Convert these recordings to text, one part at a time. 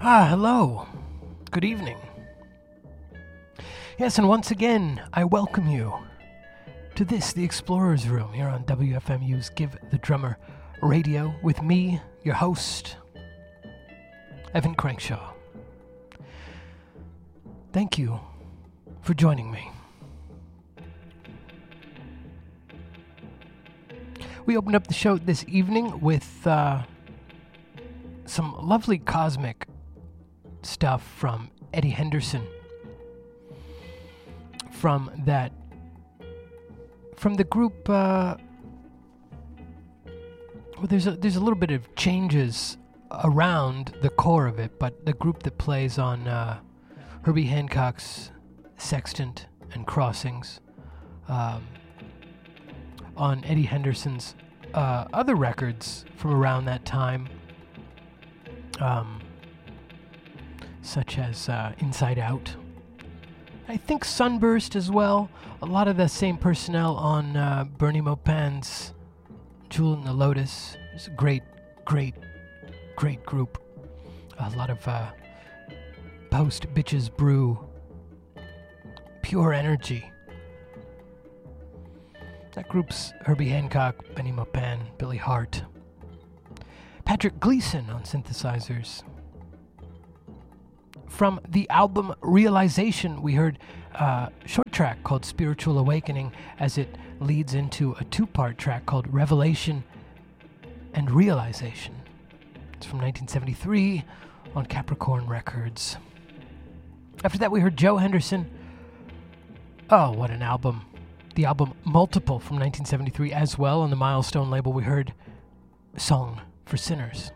Hello. Good evening. Yes, and once again, I welcome you to this, the Explorer's Room, here on WFMU's Give the Drummer Radio, with me, your host, Evan Crankshaw. Thank you for joining me. We opened up the show this evening with some lovely cosmic stuff from Eddie Henderson, from the group. There's a little bit of changes around the core of it, but the group that plays on Herbie Hancock's Sextant and Crossings, on Eddie Henderson's other records from around that time, such as Inside Out. I think Sunburst as well. A lot of the same personnel on Bernie Maupin's Jewel in the Lotus. It's a great group. A lot of post Bitches Brew, pure energy. That group's Herbie Hancock, Benny Maupin, Billy Hart, Patrick Gleason on synthesizers. From the album Realization, we heard a short track called Spiritual Awakening, as it leads into a two-part track called Revelation and Realization. It's from 1973 on Capricorn Records. After that, we heard Joe Henderson. Oh, what an album. The album Multiple from 1973 as well. On the Milestone label, we heard Song for Sinners.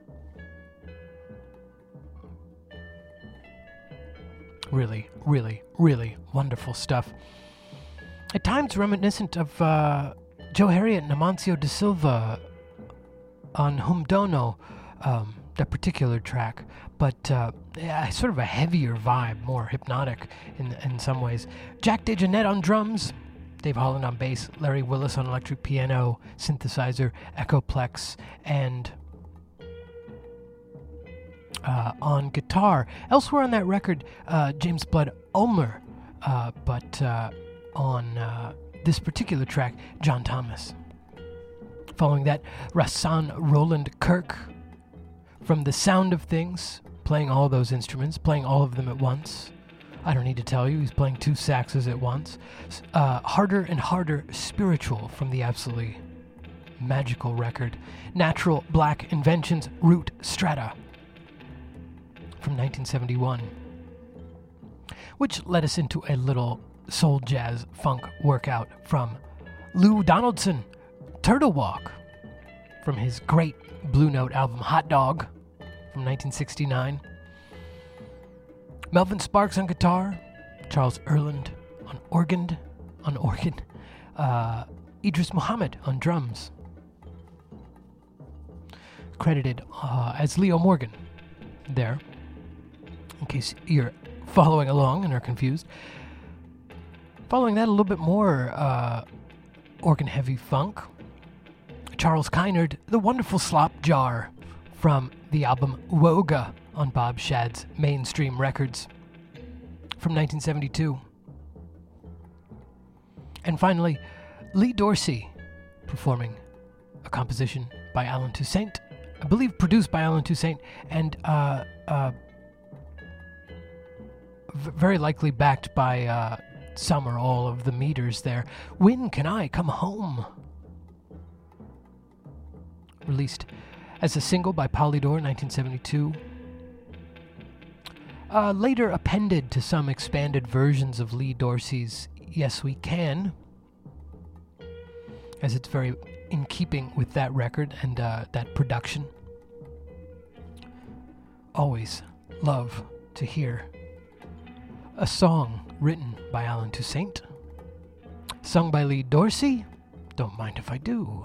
Really, really, really wonderful stuff. At times reminiscent of Joe Harriott and Amancio da Silva on Hum Dono, that particular track, but sort of a heavier vibe, more hypnotic in some ways. Jack DeJohnette on drums, Dave Holland on bass, Larry Willis on electric piano, synthesizer, Echoplex, and on guitar. Elsewhere on that record, James Blood Ulmer, but on this particular track, John Thomas. Following that, Rahsaan Roland Kirk from The Sound of Things, playing all those instruments, playing all of them at once. I don't need to tell you, he's playing two saxes at once. Harder and Harder Spiritual from the absolutely magical record, Natural Black Inventions Root Strata from 1971, which led us into a little soul jazz funk workout from Lou Donaldson, Turtle Walk, from his great Blue Note album Hot Dog from 1969. Melvin Sparks on guitar, Charles Erland on organ, Idris Muhammad on drums, credited as Leo Morgan there, in case you're following along and are confused. Following that, a little bit more organ-heavy funk. Charles Kynard, The Wonderful Slop Jar, from the album Woga on Bob Shad's Mainstream Records from 1972. And finally, Lee Dorsey performing a composition by Alan Toussaint, I believe produced by Alan Toussaint, and very likely backed by some or all of the meters there. When Can I Come Home? Released as a single by Polydor in 1972. Later appended to some expanded versions of Lee Dorsey's Yes We Can, as it's very in keeping with that record and that production. Always love to hear a song written by Alan Toussaint, sung by Lee Dorsey. Don't mind if I do.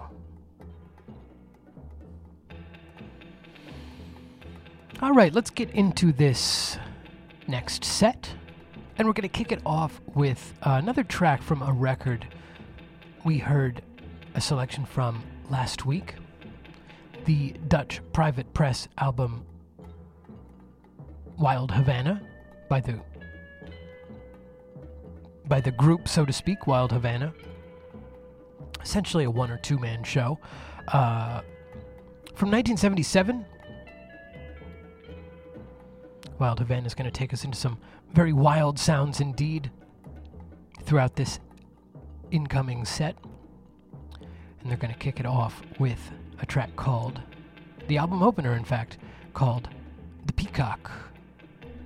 All right, let's get into this next set, and we're going to kick it off with another track from a record we heard a selection from last week, the Dutch Private Press album Wild Havana by the group, so to speak, Wild Havana. Essentially a one or two man show. From 1977, Wild Havana is going to take us into some very wild sounds indeed throughout this incoming set. And they're going to kick it off with a track called, the album opener in fact, called The Peacock.